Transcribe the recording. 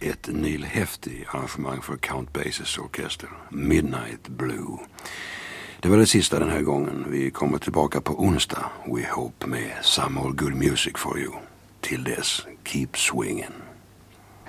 ett Neil Hefti arrangemang för Count Basies orkester, Midnight Blue. Det var det sista den här gången. Vi kommer tillbaka på onsdag, we hope, med some more good music for you. Till dess, keep swinging.